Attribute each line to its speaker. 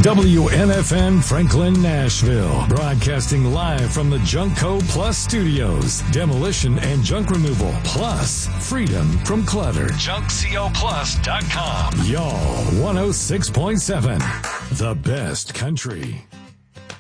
Speaker 1: WNFN Franklin, Nashville. Broadcasting live from the Junkco Plus Studios. Demolition and junk removal, plus freedom from clutter. JunkCoPlus.com. Y'all 106.7. The best country.